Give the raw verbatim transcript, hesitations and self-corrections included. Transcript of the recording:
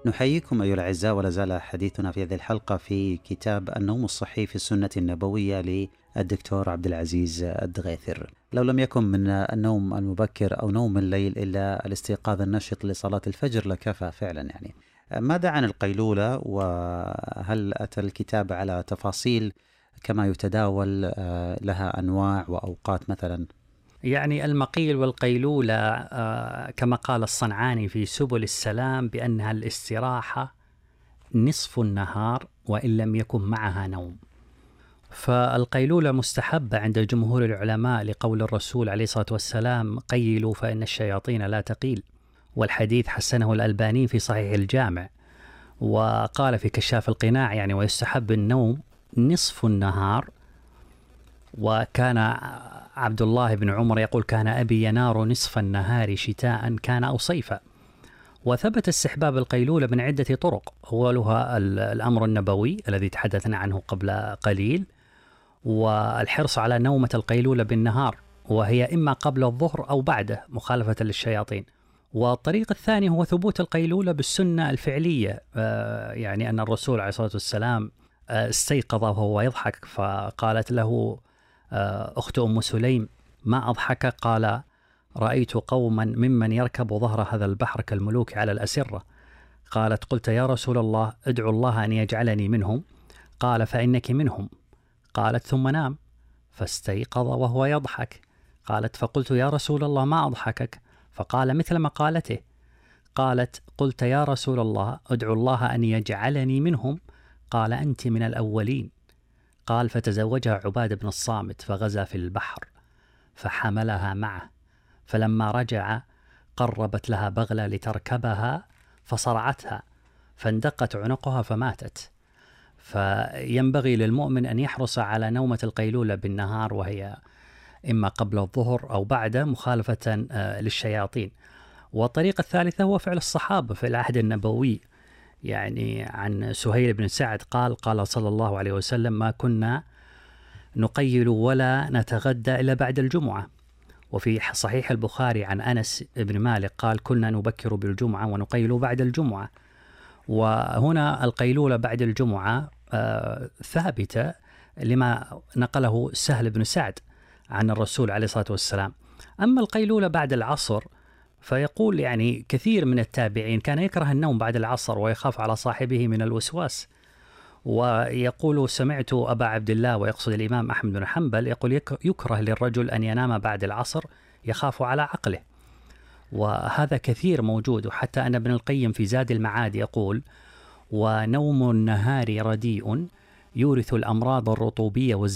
نحييكم أيها الأعزاء، ولا زال حديثنا في هذه الحلقة في كتاب النوم الصحي في السنة النبوية للدكتور عبد العزيز الدغيثر. لو لم يكن من النوم المبكر أو نوم الليل إلا الاستيقاظ النشط لصلاة الفجر لكفى فعلا. يعني ماذا عن القيلولة، وهل أتى الكتاب على تفاصيل كما يتداول لها أنواع وأوقات مثلا؟ يعني المقيل والقيلولة كما قال الصنعاني في سبل السلام بأنها الاستراحة نصف النهار وإن لم يكن معها نوم. فالقيلولة مستحبة عند جمهور العلماء لقول الرسول عليه الصلاة والسلام: قيلوا فإن الشياطين لا تقيل. والحديث حسنه الألباني في صحيح الجامع، وقال في كشاف القناع يعني ويستحب النوم نصف النهار. وكان عبد الله بن عمر يقول: كان أبي ينار نصف النهار شتاء كان أو صيفا. وثبت استحباب القيلولة من عدة طرق، أولها الأمر النبوي الذي تحدثنا عنه قبل قليل، والحرص على نومة القيلولة بالنهار، وهي إما قبل الظهر أو بعده مخالفة للشياطين. والطريق الثاني هو ثبوت القيلولة بالسنة الفعلية، يعني أن الرسول عليه الصلاة والسلام استيقظ وهو يضحك، فقالت له أخت أم سليم: ما أضحك؟ قال: رأيت قوما ممن يركب ظهر هذا البحر كالملوك على الأسرة. قالت: قلت يا رسول الله ادعو الله أن يجعلني منهم. قال: فإنك منهم. قالت: ثم نام فاستيقظ وهو يضحك. قالت: فقلت يا رسول الله ما أضحكك؟ فقال مثل مقالته. قالت: قلت يا رسول الله ادعو الله أن يجعلني منهم. قال: أنت من الأولين. قال: فتزوجها عبادة بن الصامت فغزا في البحر فحملها معه، فلما رجع قربت لها بغلة لتركبها فصرعتها فاندقت عنقها فماتت. فينبغي للمؤمن أن يحرص على نومة القيلولة بالنهار، وهي إما قبل الظهر أو بعده مخالفة للشياطين. والطريقة الثالثة هو فعل الصحابة في العهد النبوي، يعني عن سهيل بن سعد قال: قال صلى الله عليه وسلم: ما كنا نقيل ولا نتغدى إلا بعد الجمعة. وفي صحيح البخاري عن أنس بن مالك قال: كنا نبكر بالجمعة ونقيل بعد الجمعة. وهنا القيلولة بعد الجمعة آه ثابتة لما نقله سهل بن سعد عن الرسول عليه الصلاة والسلام. أما القيلولة بعد العصر فيقول يعني كثير من التابعين كان يكره النوم بعد العصر ويخاف على صاحبه من الوسواس. ويقول: سمعت أبا عبد الله، ويقصد الإمام أحمد بن حنبل، يقول: يكره للرجل أن ينام بعد العصر يخاف على عقله. وهذا كثير موجود، وحتى أن ابن القيم في زاد المعاد يقول: ونوم النهار رديء يورث الأمراض الرطوبية والزكاة